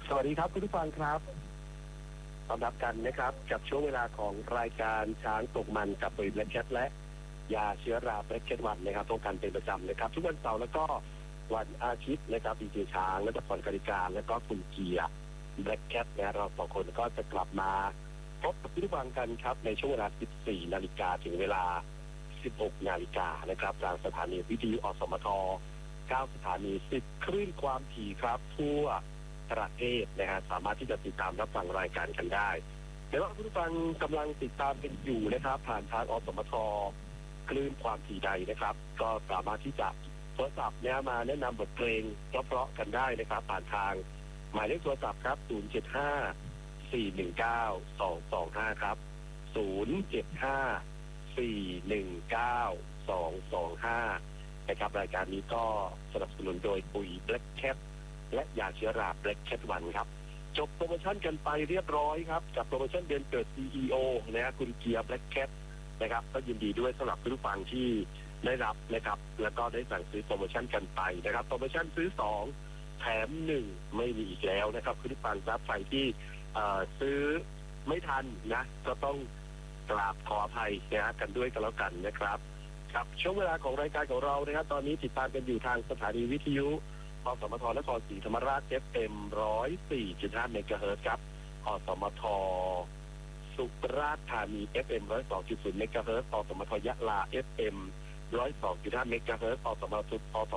สวัสดีครับคุณผู้ฟังครับต้อนรับกันนะครับกับช่วงเวลาของรายการช้างตกมันกับปุ๋ยและแคทและยาเชื้อราและแคทวันนะครับตรงกันเป็นประจำนะครับทุกวันเสาร์แล้วก็วันอาทิตย์นะครับดีเจช้างและก็พรกริการแล้วก็คุณเกียร์แบล็กแคทนะเราสองคนก็จะกลับมาพบกับคุณผู้ฟังกันครับในช่วงเวลา 14 นาฬิกาถึงเวลา 16 นาฬิกานะครับทางสถานีวิทยุอสมท 9 สถานี 10 คลื่นความถี่ครับทั่วประเทศนะฮะสามารถที่จะติดตามรับฟังรายการกันได้แต่ว่าคุณผู้ฟังกำลังติดตามกันอยู่นะครับผ่านทางอสมทคลื่นความถี่ใดนะครับก็สามารถที่จะโทรศัพท์เนี่ยมาแนะนำบทเพลงเพราะๆกันได้นะครับผ่านทางหมายเลขโทรศัพท์ครับ 075-419-225 ครับ 075-419-225 นะครับรายการนี้ก็สนับสนุนโดยปุ๋ยแบล็กแคทและยาเชื้อราแบล็กแคทวันครับจบโปรโมชั่นกันไปเรียบร้อยครับกับโปรโมชั่นเดือนเกิด CEO นะฮะคุณเกียร์แบล็กแคทนะครับก็ยินดีด้วยสำหรับผู้ฟังที่ได้รับนะครับแล้วก็ได้สั่งซื้อโปรโมชั่นกันไปนะครับโปรโมชั่นซื้อ2แถม1ไม่มีอีกแล้วนะครับคุณผู้ฟังครับใครที่ซื้อไม่ทันนะก็ต้องกราบขออภัยนะกันด้วยกันแล้วกันนะครับครับช่วงเวลาของรายการของเรานะครับตอนนี้ติดตามกันอยู่ทางสถานีวิทยุอสมทนครศรีธรรมราช FM 104.5 เมกะเฮิรตซ์ครับอสมทสุราษฎร์ธานี FM 102.0 เมกะเฮิรตซ์อสมทยะลา FM 102.5 เมกะเฮิรตซ์อสม